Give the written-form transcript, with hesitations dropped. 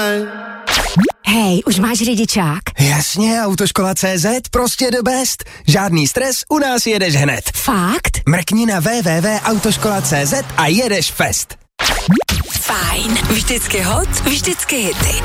Hej, už máš řidičák? Jasně, Autoškola.cz, prostě the best. Žádný stres, u nás jedeš hned. Fakt? Mrkni na www.autoškola.cz a jedeš fest. Fajn, vždycky hot, vždycky hity.